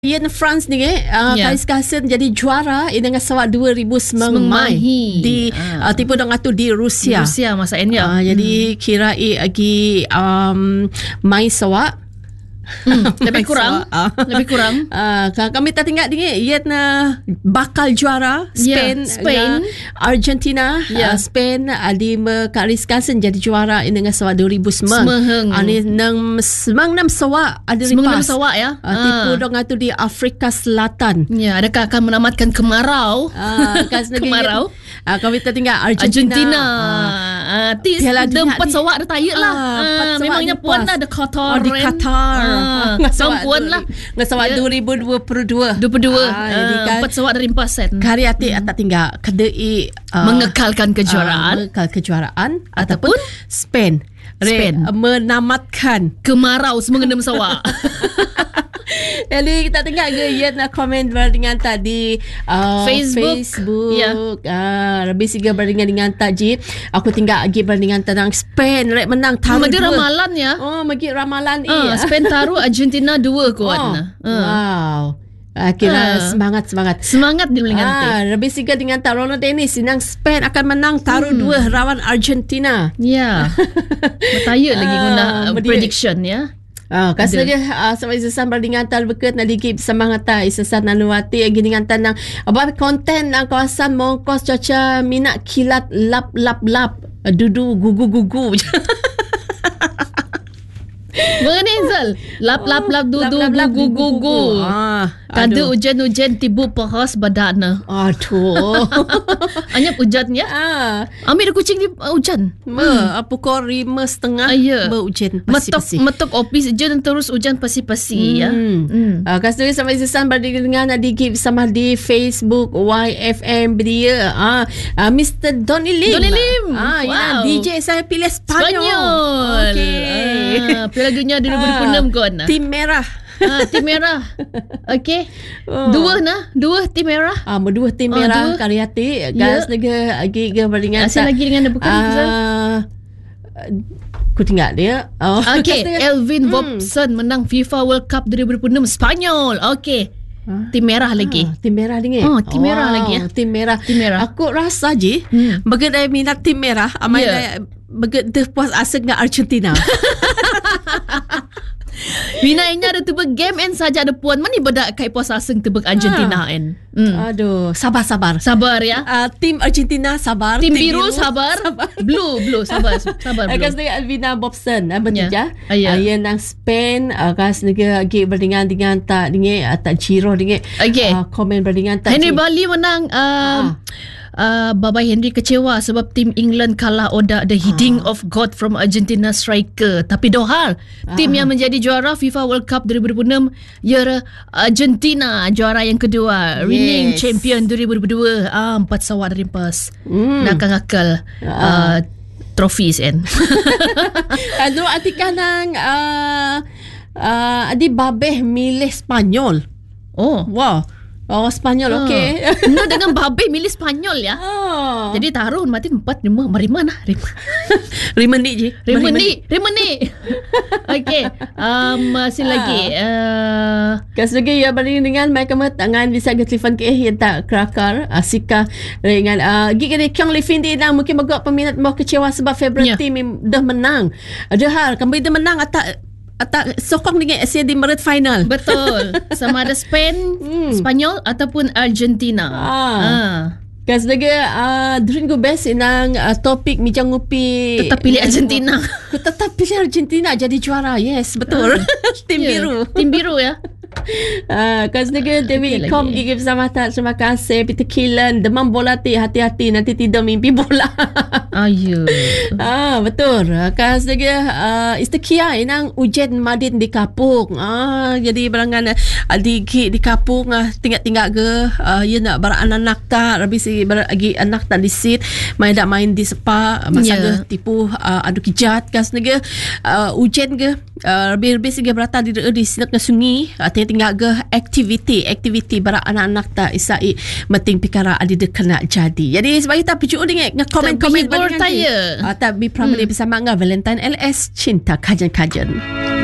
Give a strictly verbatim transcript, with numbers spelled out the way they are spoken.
Yen France ni eh uh, yeah. Paris Kasem jadi juara dengan sawat dua ribu sembilan di uh, tipu dong atu di Rusia. Di Rusia masa ini ya. Uh, jadi kira i lagi um, mai sawat Hmm, lebih kurang uh. lebih kurang uh, kami tak tinggal dengan ia na bakal juara Spain, yeah, Spain. Uh, Argentina yeah. uh, Spain adi uh, kariskan jadi juara dengan sawat dua ribu sembilan ani nang semang nam sawat ada semang nam lipas sawat ya uh, tipu uh. dong atu di Afrika Selatan ya. Adakah akan menamatkan kemarau uh, kemarau uh, kami tak tinggal Argentina, Argentina. Uh, Tis empat sawat dah tayak lah. Uh, memangnya puan lah ada Qatar. Oh, di Qatar. Ah, uh, puan lah. Ngasawat dua ribu dua puluh dua. dua puluh dua. Ah, uh, empat sawat dari empat sen. Kari hati hmm. tak tinggal kedai uh, mengekalkan kejuaraan, uh, mengekal kejuaraan ataupun, ataupun Spain. Spain Re, menamatkan kemarau semengendam sawak. Jadi kita tengok ke ia nak komen berdingan tadi uh, Facebook, Facebook yeah. uh, lebih siga berdingan dengan taji. Aku tinggal lagi berdingan tentang Spain rek menang taruh magi dua. Ramalan ya. Oh magi ramalan uh, iya. Spain taruh Argentina dua kuat. Oh, uh. Wow. Uh, kira uh. semangat semangat semangat di dengan ah, lebih siga dengan tak Ronald Dennis sinang Spain akan menang taruh hmm. dua lawan Argentina. Ya. Bertanya lagi guna uh, prediction ya. Ah, kasi dia uh, sama isasan berdingan tal beket na ligi semangat ta isasan nanuati lagi dengan tanang apa konten ang kawasan mongkos cuaca minat kilat lap lap lap dudu gugu gugu. Mengenai Zal lap lap lap dudu gugu gugu. Ah, kada hujan-hujan tibu peras badana. Aduh. Anyap hujannya. Ah, ambil kucing di uh, hujan. Me hmm. pukul lima setengah ya. Berhujan metok metok opis hujan terus hujan pasi-pasi hmm. ya. Hmm. Ah, kasi sama isasan berdingan di give sama di Facebook Y F M dia. Ah, uh, Mister Donny Lim. Donny Lim. Ah, wow. D J saya pilih Spanyol. Spanyol. Okey. Ah, Piala Dunia dua ribu enam kon. Tim merah. Ah, tim merah. Okey. Oh. Dua nah, dua tim merah. Ah, berdua tim oh, merah kali hati. Gas yeah. Negara lagi ke berdingan. Asal lagi dengan bukan ah, aku tinggal dia. Oh. Okey, Elvin hmm. Bobson menang FIFA World Cup dua ribu enam Spanyol. Okey. Huh? Tim merah lagi. Ah, tim merah lagi. Oh, tim wow. merah lagi ya. Tim merah. Tim merah. Aku rasa je, hmm. bagi saya minat tim merah, amai yeah. bagi dia puas asa dengan Argentina. Bina ini ada tebak game en saja ada puan mani bedak kai puas asing tebak Argentina en. Hmm. Aduh, sabar sabar. Sabar ya. Uh, tim Argentina sabar. Tim, tim biru, biru sabar. sabar. Blue blue sabar sabar. Akas dengan Alvina Bobson ah betul ja. Yeah. Uh, yang nang Spain akas negara lagi berdingan dengan tak dengan tak Giro dengan okay. uh, komen berdingan tak Henry Bali menang uh, ah. Uh, Babai Henry kecewa sebab tim England kalah Oda the Heading ah. of God from Argentina striker. Tapi dohal ah. tim yang menjadi juara FIFA World Cup dua ribu enam ialah Argentina, juara yang kedua, yes. reigning champion dua ribu dua. Ah, empat sawat dari pas mm. nakal-nakal ah. uh, trophies en. Aduh artikan nang uh, uh, adi babeh milih Spanyol. Oh wow. Oh, Spanyol, oh. okey. No, dengan babe milih Spanyol ya. Oh. Jadi taruh mati empat lima marima nah. Rima ni je. Rima ni, Rima ni. Okey. Um, masih ah. lagi. Uh, Kas lagi ya berding dengan mai kemat tangan bisa ke telefon ke yang tak kerakar asika dengan uh, gig ni Kyong Lifin dia nak mungkin bagak peminat mau kecewa sebab Februari yeah. tim dah menang. Ada hal kami dah menang atau atau sokong dengan Asia di merit final. Betul. Sama ada Spain, hmm. Spanyol ataupun Argentina. Ah. ah. Kas lagi uh, drink go best inang uh, topik mijang ngupi. Tetap pilih Argentina. Tetap pilih Argentina jadi juara. Yes, betul. Ah. Tim yeah. biru. Tim biru ya. Ah, kas negara David Kom gigi bersama tak. Terima kasih Peter Killen. Demam bola ti hati-hati nanti tidak mimpi bola. Ayo. Ah betul. Kas negara uh, istikia inang ujian madin di kapung. Ah jadi barangan uh, di di kapung uh, tinggal-tinggal ke uh, ya nak beranak-anak tak habis lagi anak tak di sit main dak main di sepa masa yeah. tipu uh, adu kijat kas negara uh, ujian ke uh, lebih-lebih segi berata di di sinak sungi uh, tinggal ke aktiviti aktiviti bara anak-anak tak isai meting pikara adi de kena jadi. Jadi sebab kita picu dengan komen-komen bagi taya. Ah tak bi pramili bersama dengan Valentine L S cinta kajan-kajan.